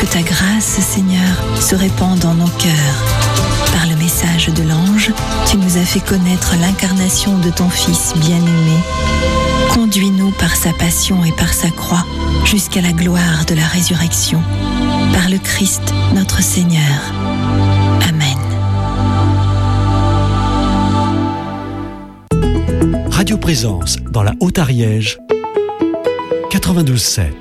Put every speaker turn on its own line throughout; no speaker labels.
Que ta grâce, Seigneur, se répande dans nos cœurs. Par le message de l'ange, tu nous as fait connaître l'incarnation de ton Fils bien-aimé. Conduis-nous par sa passion et par sa croix jusqu'à la gloire de la résurrection. Par le Christ, notre Seigneur. Amen.
Radio Présence dans la Haute-Ariège, 92.7.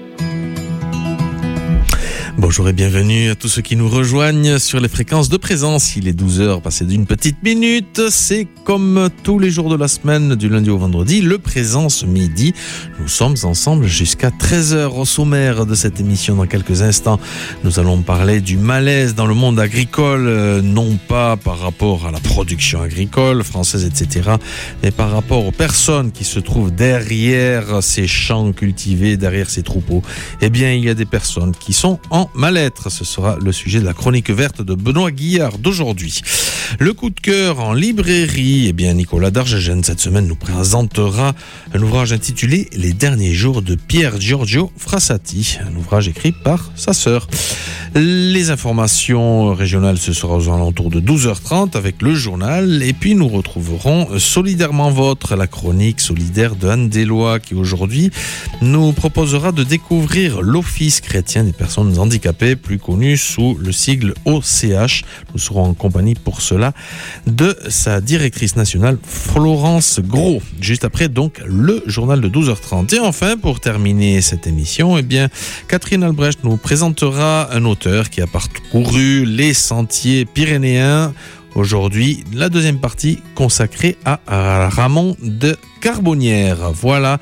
Bonjour et bienvenue à tous ceux qui nous rejoignent sur les fréquences de Présence. Il est 12h passé d'une petite minute. C'est comme tous les jours de la semaine, du lundi au vendredi, le Présence Midi. Nous sommes ensemble jusqu'à 13h au sommaire de cette émission. Dans quelques instants, nous allons parler du malaise dans le monde agricole, non pas par rapport à la production agricole française, etc., mais par rapport aux personnes qui se trouvent derrière ces champs cultivés, derrière ces troupeaux. Eh bien, il y a des personnes qui sont en mal-être. Ce sera le sujet de la chronique verte de Benoît Guillard d'aujourd'hui. Le coup de cœur en librairie, eh bien Nicolas Dargegène cette semaine nous présentera un ouvrage intitulé Les derniers jours de Pier Giorgio Frassati, un ouvrage écrit par sa sœur. Les informations régionales, ce sera aux alentours de 12h30 avec le journal, et puis nous retrouverons Solidairement Vôtre, la chronique solidaire de Anne Deslois, qui aujourd'hui nous proposera de découvrir l'Office chrétien des personnes handicapées, plus connu sous le sigle OCH. Nous serons en compagnie pour cela de sa directrice nationale Florence Gros. Juste après donc le journal de 12h30. Et enfin, pour terminer cette émission, eh bien Catherine Albrecht nous présentera un auteur qui a parcouru les sentiers pyrénéens. Aujourd'hui, la deuxième partie consacrée à Ramon de Carbonnières. Voilà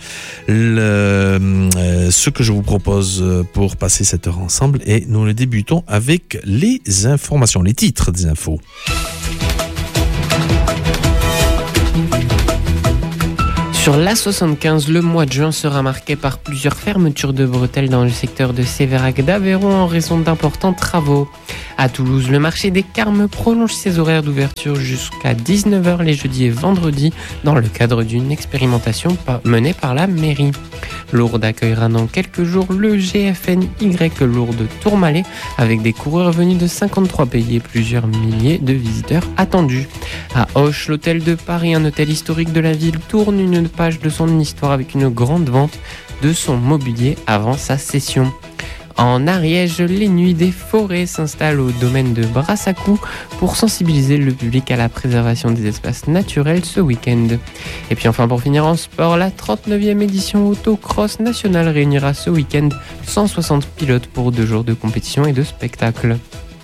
ce que je vous propose pour passer cette heure ensemble. Et nous le débutons avec les informations, les titres des infos.
Sur l'A75, le mois de juin sera marqué par plusieurs fermetures de bretelles dans le secteur de Sévérac d'Aveyron en raison d'importants travaux. À Toulouse, le marché des Carmes prolonge ses horaires d'ouverture jusqu'à 19h les jeudis et vendredis dans le cadre d'une expérimentation menée par la mairie. Lourdes accueillera dans quelques jours le GFNY Lourdes Tourmalet avec des coureurs venus de 53 pays et plusieurs milliers de visiteurs attendus. À Auch, l'hôtel de Paris, un hôtel historique de la ville, tourne une page de son histoire avec une grande vente de son mobilier avant sa cession. En Ariège, les nuits des forêts s'installent au domaine de Brassacou pour sensibiliser le public à la préservation des espaces naturels ce week-end. Et puis enfin pour finir en sport, la 39e édition autocross nationale réunira ce week-end 160 pilotes pour 2 jours de compétition et de spectacle.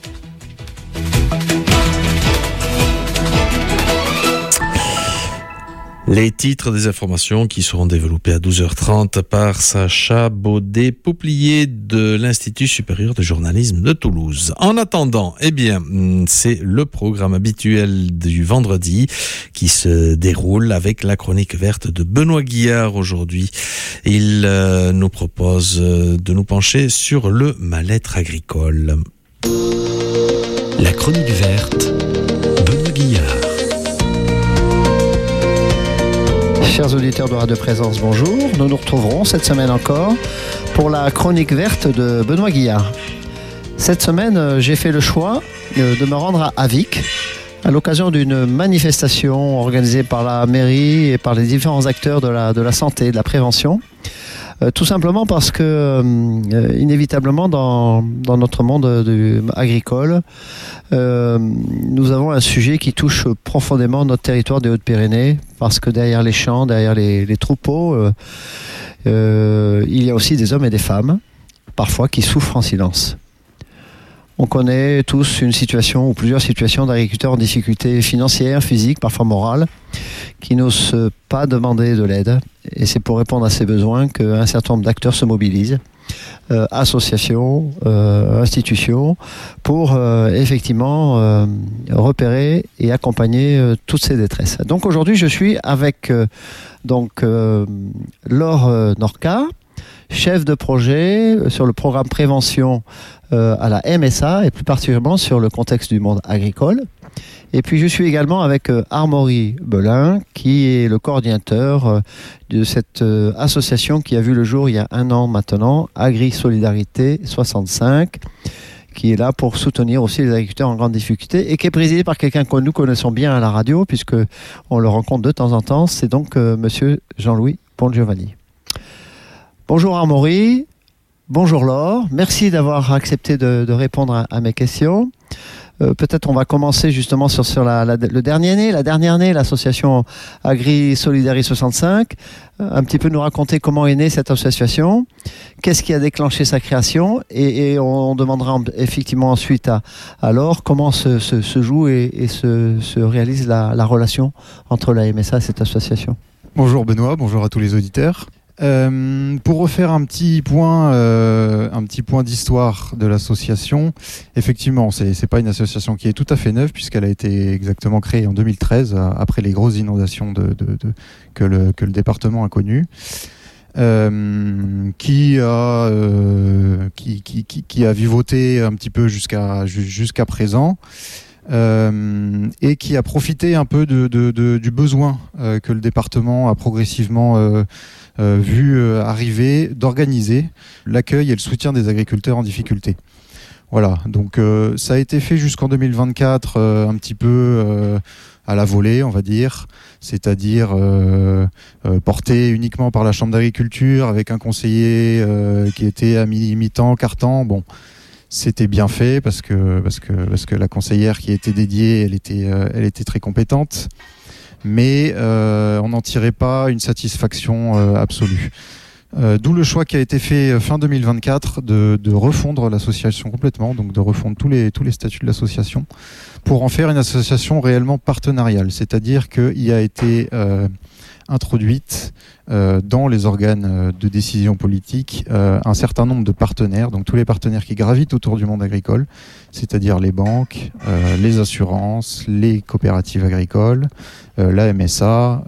Les titres des informations qui seront développés à 12h30 par Sacha Baudet-Pouplier de l'Institut supérieur de journalisme de Toulouse. En attendant, eh bien, c'est le programme habituel du vendredi qui se déroule avec la chronique verte de Benoît Guillard aujourd'hui. Il nous propose de nous pencher sur le mal-être agricole.
La chronique verte, Benoît Guillard.
Chers auditeurs de Radio Présence, bonjour. Nous nous retrouverons cette semaine encore pour la chronique verte de Benoît Guillard. Cette semaine, j'ai fait le choix de me rendre à Vic à l'occasion d'une manifestation organisée par la mairie et par les différents acteurs de la santé, de la prévention. Tout simplement parce que, inévitablement, dans notre monde agricole, nous avons un sujet qui touche profondément notre territoire des Hautes-Pyrénées, parce que derrière les champs, derrière les troupeaux, il y a aussi des hommes et des femmes, parfois, qui souffrent en silence. On connaît tous une situation ou plusieurs situations d'agriculteurs en difficulté financière, physique, parfois morale, qui n'osent pas demander de l'aide. Et c'est pour répondre à ces besoins qu'un certain nombre d'acteurs se mobilisent, associations, institutions, pour effectivement repérer et accompagner toutes ces détresses. Donc aujourd'hui, je suis avec Laure Norca. chef de projet sur le programme prévention à la MSA et plus particulièrement sur le contexte du monde agricole. Et puis je suis également avec Amaury Belin, qui est le coordinateur de cette association qui a vu le jour il y a 1 an maintenant, Agri-Solidarité 65, qui est là pour soutenir aussi les agriculteurs en grande difficulté et qui est présidé par quelqu'un que nous connaissons bien à la radio, puisque on le rencontre de temps en temps. C'est donc monsieur Jean-Louis Bongiovanni. Bonjour Amaury, bonjour Laure, merci d'avoir accepté de répondre à mes questions. Peut-être on va commencer justement sur le dernier né, la dernière année, l'association Agri-Solidarité 65. Un petit peu nous raconter comment est née cette association, qu'est-ce qui a déclenché sa création, et on demandera effectivement ensuite à Laure comment se joue et se réalise la relation entre la MSA et cette association.
Bonjour Benoît, bonjour à tous les auditeurs. Pour refaire un petit point d'histoire de l'association, effectivement, c'est pas une association qui est tout à fait neuve puisqu'elle a été exactement créée en 2013 après les grosses inondations que le département a connues, qui a vivoté un petit peu jusqu'à présent. Et qui a profité un peu du besoin que le département a progressivement vu arriver d'organiser l'accueil et le soutien des agriculteurs en difficulté. Voilà, donc ça a été fait jusqu'en 2024 un petit peu à la volée, on va dire, c'est-à-dire porté uniquement par la Chambre d'agriculture avec un conseiller qui était à mi-temps, quart-temps. Bon, c'était bien fait parce que la conseillère qui était dédiée, elle était très compétente, mais on n'en tirait pas une satisfaction absolue. D'où le choix qui a été fait fin 2024 de refondre l'association complètement, donc de refondre tous les statuts de l'association pour en faire une association réellement partenariale, c'est-à-dire qu'il a été introduite dans les organes de décision politique un certain nombre de partenaires, donc tous les partenaires qui gravitent autour du monde agricole, c'est-à-dire les banques, les assurances, les coopératives agricoles, la MSA,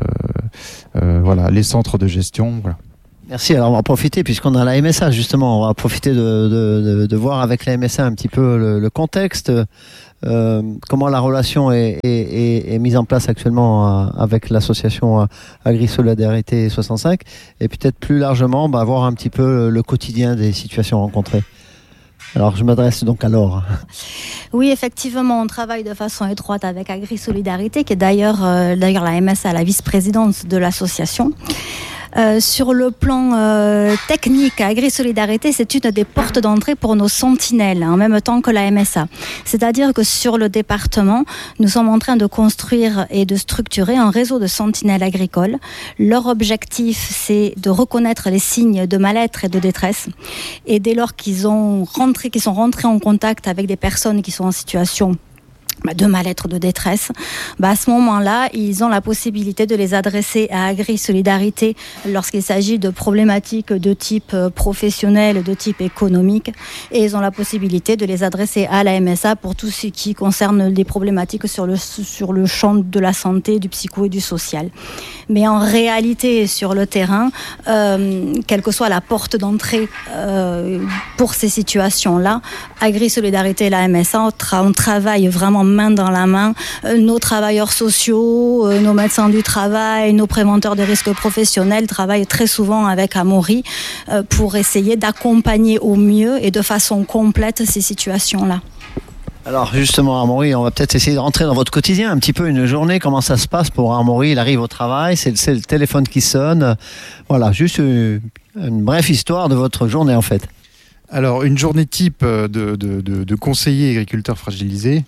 voilà, les centres de gestion, voilà.
Merci, alors on va profiter, puisqu'on a la MSA justement, on va profiter de voir avec la MSA un petit peu le contexte, comment la relation est mise en place actuellement avec l'association Agri-Solidarité 65, et peut-être plus largement voir un petit peu le quotidien des situations rencontrées. Alors je m'adresse donc à Laure.
Oui, effectivement, on travaille de façon étroite avec Agri-Solidarité, qui est d'ailleurs la MSA, la vice-présidente de l'association. Sur le plan technique, Agri-Solidarité, c'est une des portes d'entrée pour nos sentinelles, en même temps que la MSA. C'est-à-dire que sur le département, nous sommes en train de construire et de structurer un réseau de sentinelles agricoles. Leur objectif, c'est de reconnaître les signes de mal-être et de détresse. Et dès lors qu'ils sont rentrés en contact avec des personnes qui sont en situation de mal-être, de détresse, à ce moment-là, ils ont la possibilité de les adresser à Agri-Solidarité lorsqu'il s'agit de problématiques de type professionnel, de type économique, et ils ont la possibilité de les adresser à la MSA pour tout ce qui concerne des problématiques sur le champ de la santé, du psycho et du social. Mais en réalité, sur le terrain, quelle que soit la porte d'entrée pour ces situations-là, Agri-Solidarité et la MSA, on travaille vraiment main dans la main, nos travailleurs sociaux, nos médecins du travail, nos préventeurs de risques professionnels travaillent très souvent avec Amaury pour essayer d'accompagner au mieux et de façon complète ces situations-là.
Alors justement, Amaury, on va peut-être essayer de rentrer dans votre quotidien, un petit peu une journée, comment ça se passe pour Amaury. Il arrive au travail, c'est le téléphone qui sonne. Voilà, juste une brève histoire de votre journée en fait.
Alors, une journée type de conseiller agriculteur fragilisé.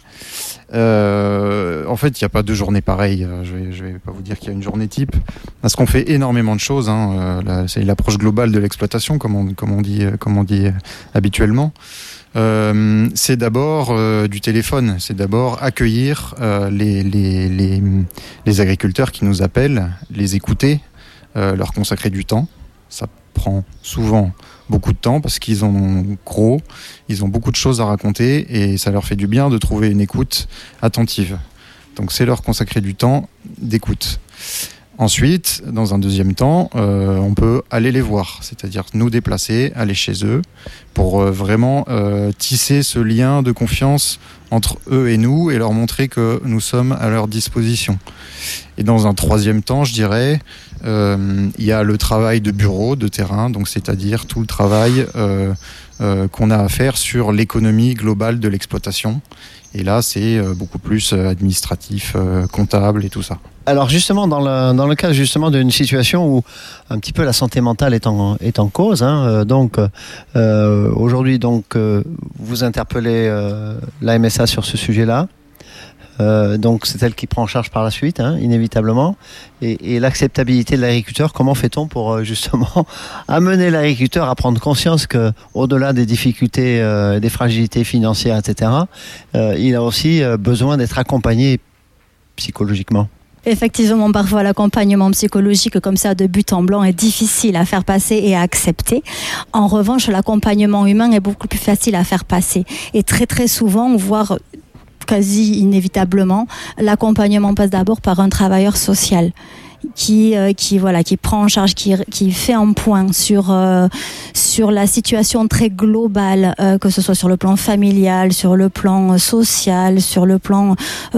En fait, il n'y a pas de journée pareille. Je vais pas vous dire qu'il y a une journée type. Parce qu'on fait énormément de choses. C'est l'approche globale de l'exploitation, comme on dit habituellement. C'est d'abord du téléphone. C'est d'abord accueillir les agriculteurs qui nous appellent, les écouter, leur consacrer du temps. Ça prend souvent beaucoup de temps parce qu'ils ont beaucoup de choses à raconter et ça leur fait du bien de trouver une écoute attentive. Donc c'est leur consacrer du temps d'écoute. Ensuite, dans un deuxième temps, on peut aller les voir, c'est-à-dire nous déplacer, aller chez eux, pour vraiment tisser ce lien de confiance entre eux et nous et leur montrer que nous sommes à leur disposition. Et dans un troisième temps, je dirais, il y a le travail de bureau, de terrain, donc c'est-à-dire tout le travail qu'on a à faire sur l'économie globale de l'exploitation. Et là, c'est beaucoup plus administratif, comptable et tout ça.
Alors justement, dans le cas justement d'une situation où un petit peu la santé mentale est en cause, aujourd'hui vous interpellez la MSA sur ce sujet-là. Donc c'est elle qui prend en charge par la suite, inévitablement. Et l'acceptabilité de l'agriculteur, comment fait-on pour justement amener l'agriculteur à prendre conscience que, au-delà des difficultés, des fragilités financières, etc., il a aussi besoin d'être accompagné psychologiquement?
Effectivement, parfois l'accompagnement psychologique comme ça de but en blanc est difficile à faire passer et à accepter. En revanche, l'accompagnement humain est beaucoup plus facile à faire passer. Et très très souvent, voire quasi inévitablement, l'accompagnement passe d'abord par un travailleur social qui prend en charge, qui fait un point sur la situation très globale, que ce soit sur le plan familial, sur le plan social, sur le plan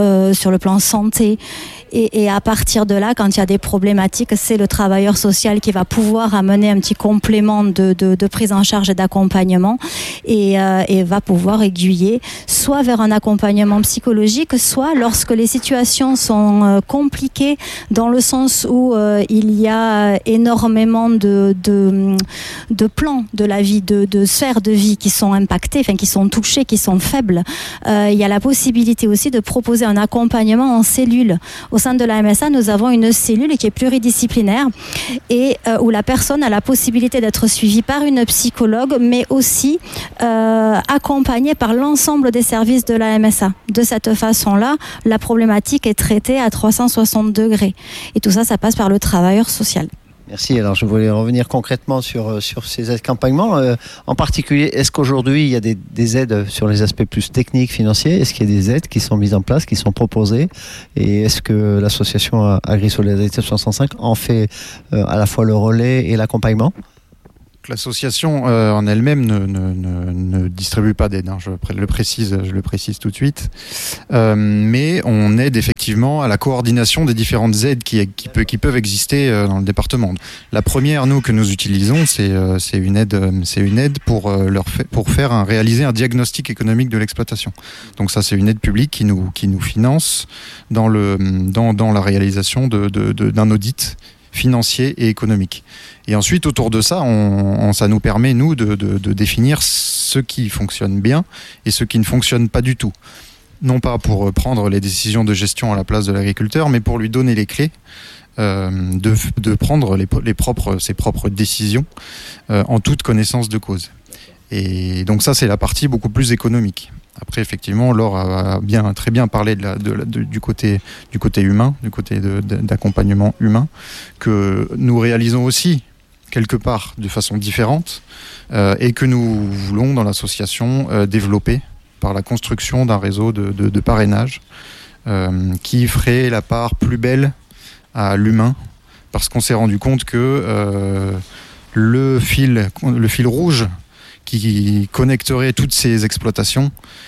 santé. Et à partir de là, quand il y a des problématiques, c'est le travailleur social qui va pouvoir amener un petit complément de prise en charge et d'accompagnement et va pouvoir aiguiller soit vers un accompagnement psychologique, soit lorsque les situations sont compliquées dans le sens où il y a énormément de plans de la vie, de sphères de vie qui sont impactées, qui sont touchées, qui sont faibles. Il y a la possibilité aussi de proposer un accompagnement en cellule. Au sein de la MSA, nous avons une cellule qui est pluridisciplinaire et où la personne a la possibilité d'être suivie par une psychologue, mais aussi accompagnée par l'ensemble des services de la MSA. De cette façon-là, la problématique est traitée à 360 degrés. Et tout ça, ça passe par le travailleur social.
Merci. Alors, je voulais revenir concrètement sur ces accompagnements. En particulier, est-ce qu'aujourd'hui, il y a des aides sur les aspects plus techniques, financiers? Est-ce qu'il y a des aides qui sont mises en place, qui sont proposées? Et est-ce que l'association Agri-Solidarité 65 en fait à la fois le relais et l'accompagnement?
L'association en elle-même ne distribue pas d'aide, je le précise tout de suite. Mais on aide effectivement à la coordination des différentes aides qui peuvent exister dans le département. La première, que nous utilisons, c'est une aide pour réaliser un diagnostic économique de l'exploitation. Donc ça, c'est une aide publique qui nous finance dans la réalisation d'un audit financier et économique. Et ensuite, autour de ça, ça nous permet, nous, de définir ce qui fonctionne bien et ce qui ne fonctionne pas du tout. Non pas pour prendre les décisions de gestion à la place de l'agriculteur, mais pour lui donner les clés de prendre ses propres décisions en toute connaissance de cause. Et donc ça, c'est la partie beaucoup plus économique. Après, effectivement, Laure a très bien parlé du côté humain, du côté d'accompagnement humain, que nous réalisons aussi quelque part de façon différente et que nous voulons dans l'association développer par la construction d'un réseau de parrainage qui ferait la part plus belle à l'humain, parce qu'on s'est rendu compte que le fil rouge qui connecterait toutes ces exploitations,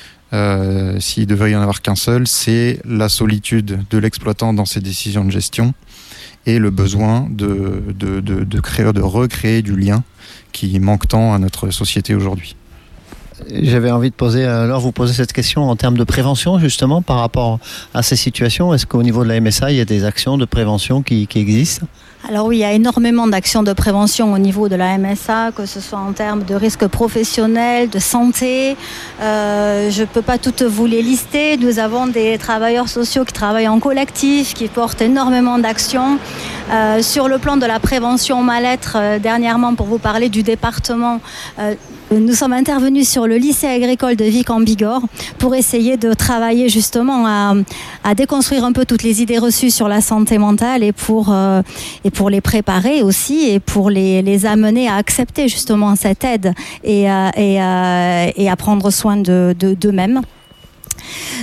s'il devait y en avoir qu'un seul, c'est la solitude de l'exploitant dans ses décisions de gestion et le besoin de recréer du lien qui manque tant à notre société aujourd'hui.
J'avais envie de vous poser cette question en termes de prévention, justement, par rapport à ces situations. Est-ce qu'au niveau de la MSA, il y a des actions de prévention qui existent ?
Alors oui, il y a énormément d'actions de prévention au niveau de la MSA, que ce soit en termes de risques professionnels, de santé. Je ne peux pas toutes vous les lister. Nous avons des travailleurs sociaux qui travaillent en collectif, qui portent énormément d'actions. Sur le plan de la prévention mal-être, dernièrement, pour vous parler du département, nous sommes intervenus sur le lycée agricole de Vic en Bigorre pour essayer de travailler justement à déconstruire un peu toutes les idées reçues sur la santé mentale et pour les préparer aussi et pour les amener à accepter justement cette aide et à prendre soin d'eux-mêmes.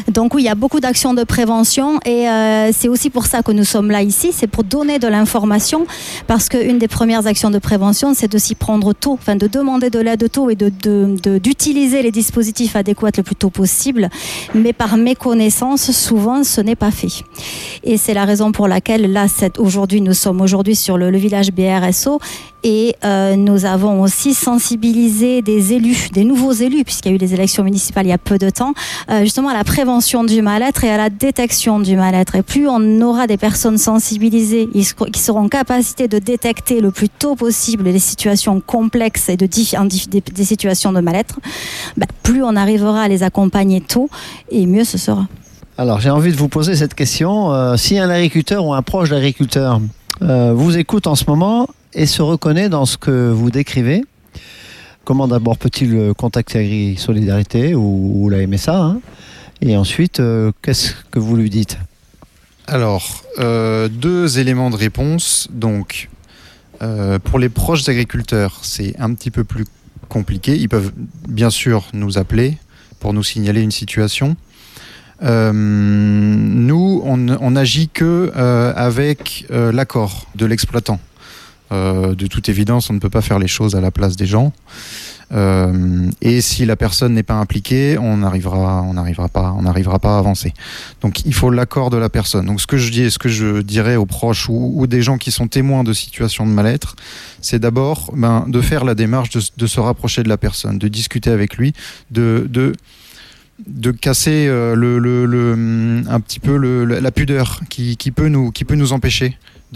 Donc oui, il y a beaucoup d'actions de prévention et c'est aussi pour ça que nous sommes là ici, c'est pour donner de l'information, parce qu'une des premières actions de prévention, c'est de s'y prendre tôt, enfin de demander de l'aide tôt et d'utiliser les dispositifs adéquats le plus tôt possible, mais par méconnaissance, souvent ce n'est pas fait. Et c'est la raison pour laquelle là, nous sommes aujourd'hui sur le village BRSO et nous avons aussi sensibilisé des élus, des nouveaux élus, puisqu'il y a eu les élections municipales il y a peu de temps, justement à la prévention du mal-être et à la détection du mal-être. Et plus on aura des personnes sensibilisées qui seront en capacité de détecter le plus tôt possible les situations complexes et des situations de mal-être, plus on arrivera à les accompagner tôt et mieux ce sera.
Alors j'ai envie de vous poser cette question. Si un agriculteur ou un proche d'agriculteur vous écoute en ce moment et se reconnaît dans ce que vous décrivez, comment d'abord peut-il contacter Agri-Solidarité ou la MSA, et ensuite, qu'est-ce que vous lui dites ?
Alors, 2 éléments de réponse. Donc, pour les proches agriculteurs, c'est un petit peu plus compliqué. Ils peuvent bien sûr nous appeler pour nous signaler une situation. Nous, on n'agit que avec l'accord de l'exploitant. De toute évidence, on ne peut pas faire les choses à la place des gens. Et si la personne n'est pas impliquée, on n'arrivera pas à avancer. Donc, il faut l'accord de la personne. Donc, ce que je dirais aux proches ou des gens qui sont témoins de situations de mal-être, c'est d'abord de faire la démarche de se rapprocher de la personne, de discuter avec lui, de casser un petit peu la pudeur qui peut nous empêcher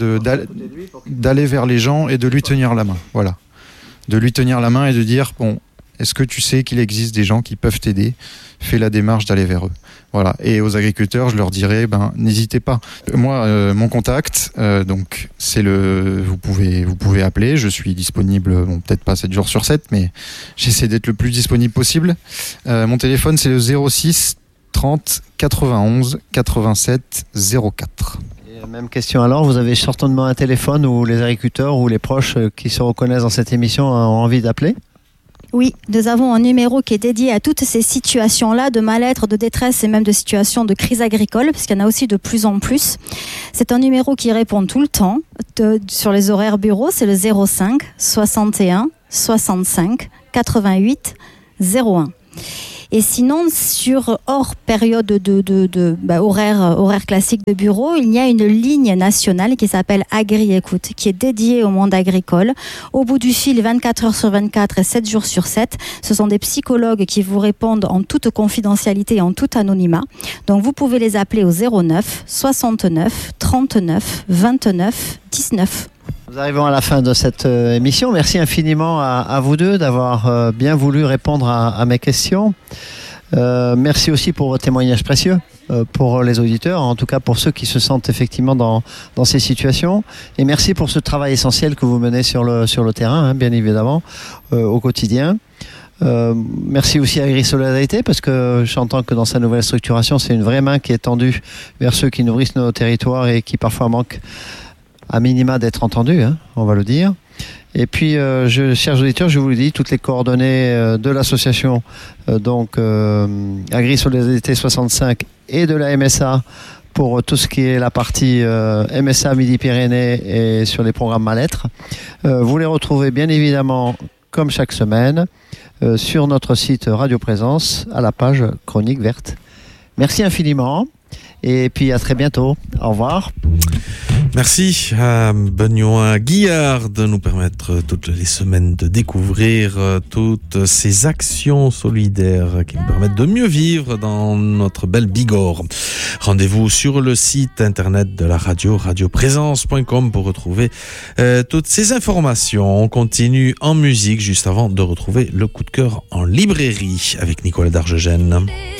d'aller vers les gens et de lui tenir la main. Voilà. De lui tenir la main et de dire, bon, est-ce que tu sais qu'il existe des gens qui peuvent t'aider ? Fais la démarche d'aller vers eux. Voilà. Et aux agriculteurs, je leur dirais, n'hésitez pas. Moi, mon contact, donc, c'est vous pouvez appeler. Je suis disponible, peut-être pas 7 jours sur 7, mais j'essaie d'être le plus disponible possible. Mon téléphone, c'est le 06 30 91 87 04.
Même question alors, vous avez certainement un téléphone où les agriculteurs ou les proches qui se reconnaissent dans cette émission ont envie d'appeler ?
Oui, nous avons un numéro qui est dédié à toutes ces situations-là de mal-être, de détresse et même de situations de crise agricole, parce qu'il y en a aussi de plus en plus. C'est un numéro qui répond tout le temps sur les horaires bureaux, c'est le 05 61 65 88 01. Et sinon, hors période horaire classique de bureau, il y a une ligne nationale qui s'appelle Agri-Écoute, qui est dédiée au monde agricole. Au bout du fil, 24 heures sur 24 et 7 jours sur 7, ce sont des psychologues qui vous répondent en toute confidentialité et en tout anonymat. Donc vous pouvez les appeler au 09 69 39 29 19.
Nous arrivons à la fin de cette émission. Merci infiniment à vous deux d'avoir bien voulu répondre à mes questions. Merci aussi pour vos témoignages précieux pour les auditeurs, en tout cas pour ceux qui se sentent effectivement dans ces situations. Et merci pour ce travail essentiel que vous menez sur le terrain, bien évidemment, au quotidien. Merci aussi à Agri-Solidarité, parce que j'entends que dans sa nouvelle structuration, c'est une vraie main qui est tendue vers ceux qui nourrissent nos territoires et qui parfois manquent à minima d'être entendu, on va le dire. Et puis, chers auditeurs, je vous le dis, toutes les coordonnées de l'association, Agri-Solidarité 65 et de la MSA pour tout ce qui est la partie MSA Midi-Pyrénées et sur les programmes mal-être. Vous les retrouvez bien évidemment, comme chaque semaine, sur notre site Radio Présence, à la page Chronique Verte. Merci infiniment et puis à très bientôt. Au revoir.
Merci à Benoît Guillard de nous permettre toutes les semaines de découvrir toutes ces actions solidaires qui nous permettent de mieux vivre dans notre belle Bigorre. Rendez-vous sur le site internet de la radio, radioprésence.com, pour retrouver toutes ces informations. On continue en musique juste avant de retrouver le coup de cœur en librairie avec Nicolas Darjegène.